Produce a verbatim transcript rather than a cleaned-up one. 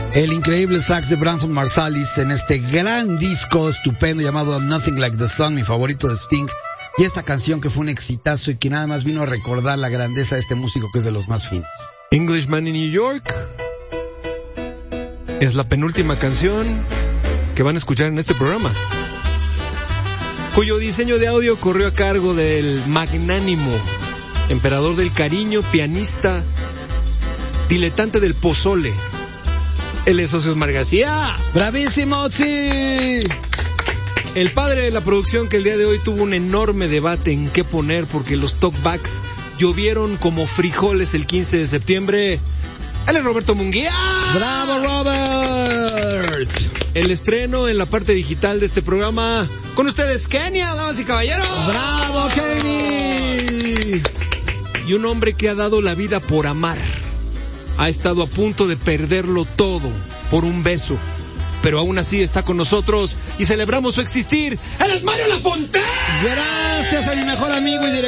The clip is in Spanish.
El increíble sax de Branford Marsalis en este gran disco estupendo llamado Nothing Like the Sun, mi favorito de Sting. Y esta canción que fue un exitazo y que nada más vino a recordar la grandeza de este músico que es de los más finos. Englishman in New York es la penúltima canción que van a escuchar en este programa, cuyo diseño de audio corrió a cargo del magnánimo emperador del cariño, pianista, diletante del pozole. Él es Oscar García. ¡Bravísimo, sí! El padre de la producción, que el día de hoy tuvo un enorme debate en qué poner porque los talkbacks llovieron como frijoles el quince de septiembre. Él es Roberto Munguía. ¡Bravo, Robert! El estreno en la parte digital de este programa. Con ustedes, Kenia, damas y caballeros. ¡Bravo, Kenny! Y un hombre que ha dado la vida por amar. Ha estado a punto de perderlo todo por un beso, pero aún así está con nosotros y celebramos su existir. ¡Él es Mario Lafontaine! Gracias a mi mejor amigo y director